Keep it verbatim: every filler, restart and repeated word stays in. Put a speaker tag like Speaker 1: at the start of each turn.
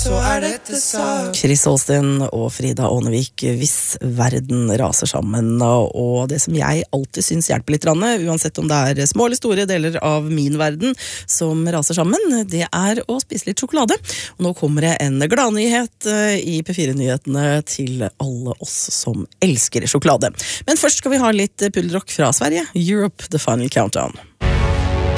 Speaker 1: så er dette sak.
Speaker 2: Chris Holsten og Frida Ånevik, hvis verden raser sammen. Og det som jeg alltid synes hjelper litt, uansett om det er små eller store deler av min verden som raser sammen, det er å spise litt sjokolade. Og nå kommer det en gladnyhet i P fire-nyhetene til alle oss som elsker sjokolade. Men først skal vi ha litt pulderrock fra Sverige. Europe, The Final Countdown.